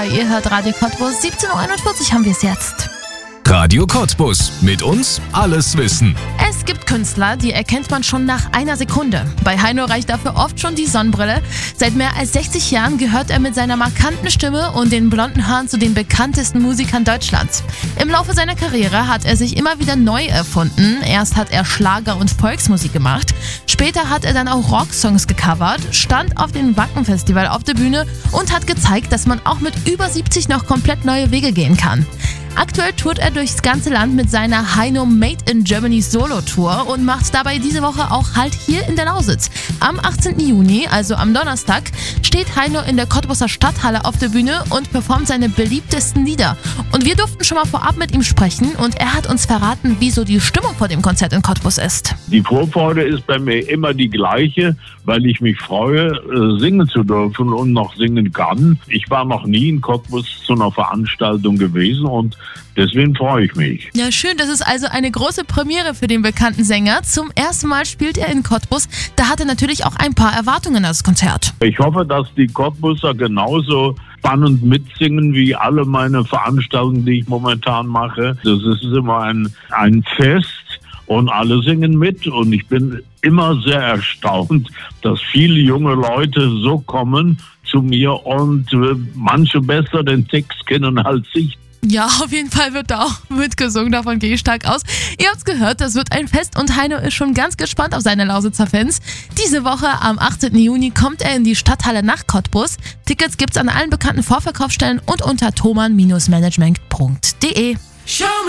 Ihr hört Radio Cottbus, 17.41 Uhr haben wir es jetzt. Radio Cottbus. Mit uns alles wissen. Es gibt Künstler, die erkennt man schon nach einer Sekunde. Bei Heino reicht dafür oft schon die Sonnenbrille. Seit mehr als 60 Jahren gehört er mit seiner markanten Stimme und den blonden Haaren zu den bekanntesten Musikern Deutschlands. Im Laufe seiner Karriere hat er sich immer wieder neu erfunden. Erst hat er Schlager und Volksmusik gemacht. Später hat er dann auch Rocksongs gecovert, stand auf dem Wacken-Festival auf der Bühne und hat gezeigt, dass man auch mit über 70 noch komplett neue Wege gehen kann. Aktuell tourt er durchs ganze Land mit seiner Heino Made in Germany Solo-Tour und macht dabei diese Woche auch Halt hier in der Lausitz. Am 18. Juni, also am Donnerstag, steht Heino in der Cottbuser Stadthalle auf der Bühne und performt seine beliebtesten Lieder. Und wir durften schon mal vorab mit ihm sprechen und er hat uns verraten, wie so die Stimmung vor dem Konzert in Cottbus ist. Die Vorfreude ist bei mir immer die gleiche, weil ich mich freue, singen zu dürfen und noch singen kann. Ich war noch nie in Cottbus zu einer Veranstaltung gewesen und deswegen freue ich mich. Ja, schön. Das ist also eine große Premiere für den bekannten Sänger. Zum ersten Mal spielt er in Cottbus. Da hat er natürlich auch ein paar Erwartungen an das Konzert. Ich hoffe, dass die Cottbuser genauso spannend mitsingen wie alle meine Veranstaltungen, die ich momentan mache. Das ist immer ein Fest. Und alle singen mit und ich bin immer sehr erstaunt, dass viele junge Leute so kommen zu mir und manche besser den Text kennen als ich. Ja, auf jeden Fall wird da auch mitgesungen, davon gehe ich stark aus. Ihr habt's gehört, das wird ein Fest und Heino ist schon ganz gespannt auf seine Lausitzer Fans. Diese Woche am 18. Juni kommt er in die Stadthalle nach Cottbus. Tickets gibt's an allen bekannten Vorverkaufsstellen und unter thomann-management.de.